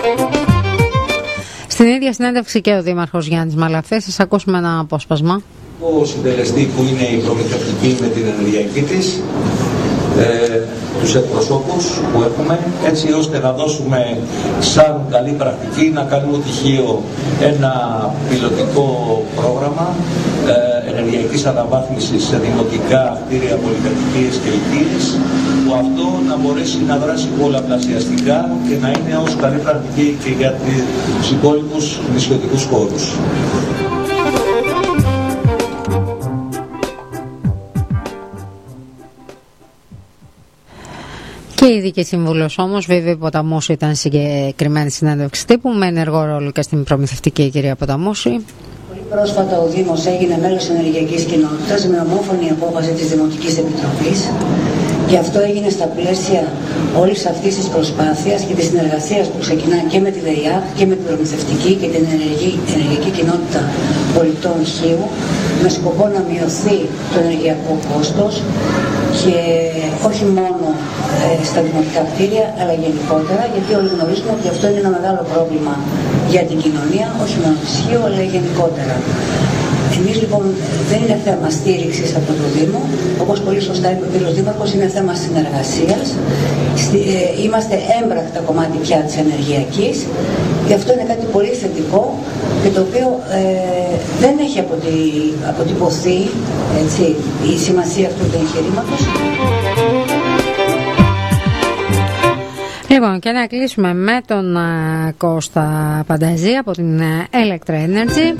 Στην ίδια συνέντευξη και ο Δήμαρχος Γιάννης Μαλαφές. Σας ακούσουμε ένα απόσπασμα. Ο συντελεστή που είναι η προμηθευτική με την ενεργειακή της, τους εκπροσώπους που έχουμε, έτσι ώστε να δώσουμε σαν καλή πρακτική, να κάνουμε τυχείο ένα πιλωτικό πρόγραμμα ενεργειακής αναβάθμισης σε δημοτικά κτίρια, πολυκατοικίες και οικίες, που αυτό να μπορέσει να δράσει πολλαπλασιαστικά και να είναι ως καλή πρακτική και για τους υπόλοιπους νησιωτικούς χώρους. Και η Ειδική Σύμβουλος όμως, Βίβη Ποταμούση, ήταν συγκεκριμένη συνέντευξη τύπου με ενεργό ρόλο και στην προμηθευτική κυρία Ποταμούση. Πολύ πρόσφατα ο Δήμος έγινε μέλος ενεργειακής κοινότητας με ομόφωνη απόφαση της Δημοτικής Επιτροπής, και αυτό έγινε στα πλαίσια όλης αυτής της προσπάθειας και της συνεργασίας που ξεκινά και με τη ΔΕΙΑΚ και με την προμηθευτική και την ενεργειακή κοινότητα πολιτών Χίου, με σκοπό να μειωθεί το ενεργειακό κόστος, και όχι μόνο στα δημοτικά κτίρια, αλλά γενικότερα, γιατί όλοι γνωρίζουμε ότι αυτό είναι ένα μεγάλο πρόβλημα για την κοινωνία, όχι μόνο της Χίου, αλλά γενικότερα. Εμείς λοιπόν δεν είναι θέμα στήριξης από το Δήμο, όπως πολύ σωστά είπε ο κ. Δήμαρχος, είναι θέμα συνεργασίας. Είμαστε έμπρακτα κομμάτι πια της ενεργειακής, και αυτό είναι κάτι πολύ θετικό και το οποίο δεν έχει αποτυπωθεί, έτσι, η σημασία αυτού του εγχειρήματος. Λοιπόν, και να κλείσουμε με τον Κώστα Πανταζή από την Electra Energy.